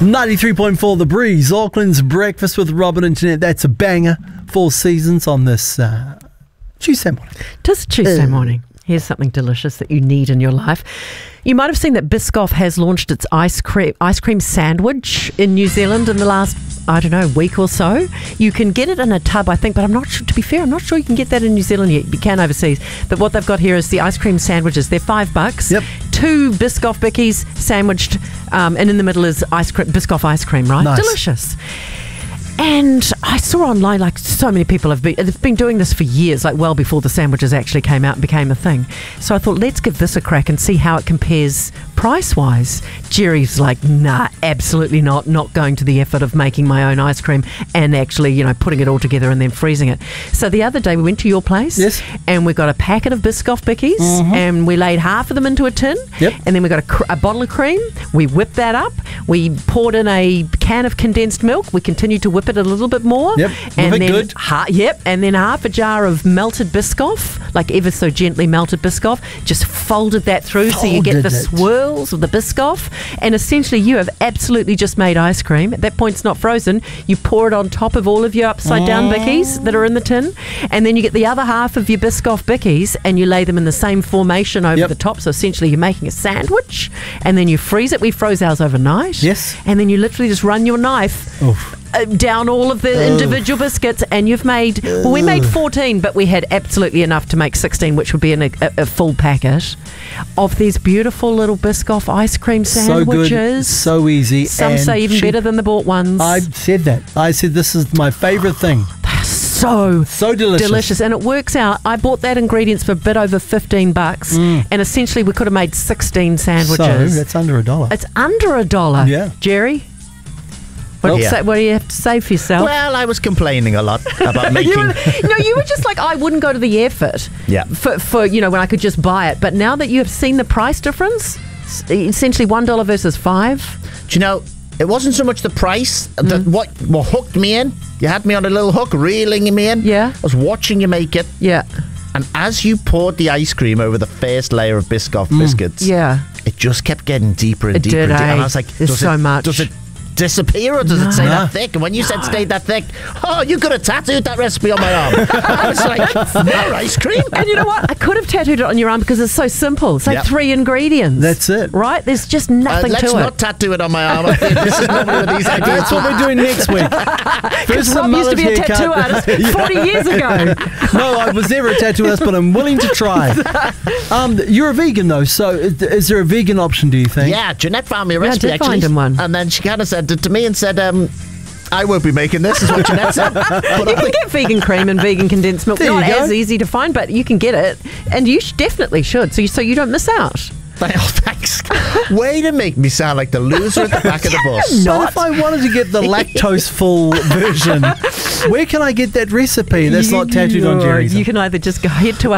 93.4 The Breeze, Auckland's Breakfast with Robin and Jeanette. That's a banger. 4 seasons on this Tuesday morning. Just Tuesday morning. Here's something delicious that you need in your life. You might have seen that Biscoff has launched its ice cream sandwich in New Zealand in the last, week or so. You can get it in a tub, I think, but I'm not sure, to be fair, I'm not sure you can get that in New Zealand yet. You can overseas. But what they've got here is the ice cream sandwiches. They're $5. Yep. 2 Biscoff Bickies sandwiched, and in the middle is Biscoff ice cream, right? Nice. Delicious. And I saw online, like, so many people they've been doing this for years, like well before the sandwiches actually came out and became a thing. So I thought, let's give this a crack and see how it compares price-wise. Jerry's like, nah, absolutely not going to the effort of making my own ice cream and actually, putting it all together and then freezing it. So the other day we went to your place, yes, and we got a packet of Biscoff Bickies, and we laid half of them into a tin, yep, and then we got a bottle of cream. We whipped that up. We poured in a can of condensed milk. We continued to whip it a little bit more. Yep, and whip it then good. And then half a jar of melted Biscoff, like ever so gently melted Biscoff. Just folded that through so you get the swirls of the Biscoff, and essentially you have absolutely just made ice cream. At that point, it's not frozen. You pour it on top of all of your upside down Bickies that are in the tin, and then you get the other half of your Biscoff Bickies and you lay them in the same formation over the top. So essentially you're making a sandwich, and then you freeze it. We froze ours overnight. Yes. And then you literally just run your knife down all of the individual biscuits, and you've made, we made 14, but we had absolutely enough to make 16, which would be in a full packet of these beautiful little Biscoff ice cream sandwiches. So good, so easy. Some say even better than the bought ones. I said that. I said this is my favourite thing. So delicious. And it works out. I bought that ingredients for a bit over $15, and essentially we could have made 16 sandwiches. So that's under $1. It's under $1. Yeah. What do you have to say for yourself? Well, I was complaining a lot about making... you were just like, I wouldn't go to the effort for when I could just buy it. But now that you have seen the price difference, essentially $1 versus $5. Do you know, it wasn't so much the price that what hooked me in. You had me on a little hook, reeling me in. Yeah. I was watching you make it. Yeah. And as you poured the ice cream over the first layer of Biscoff biscuits, it just kept getting deeper and deeper. And I was like, there's so much. Does it disappear, or does it stay that thick? And when you said stay that thick, you could have tattooed that recipe on my arm. I was like, more ice cream. And you know what? I could have tattooed it on your arm because it's so simple. It's like 3 ingredients. That's it. Right? There's just nothing to it. Let's not tattoo it on my arm. I think this is one of these ideas. That's what we're doing next week. First Rob used to be a tattoo artist 40 years ago. No, I was never a tattoo artist, but I'm willing to try. You're a vegan, though, so is there a vegan option, do you think? Yeah, Jeanette found me a recipe, I did find him one. And then she kind of said it to me and said, I won't be making this, is what Jeanette said. But you can get vegan cream and vegan condensed milk. Not as easy to find, but you can get it. And you definitely should, so you don't miss out. Thanks. Way to make me sound like the loser at the back of the bus. So if I wanted to get the lactose-full version, where can I get that recipe that's not tattooed on Jerry's? You can either just go head to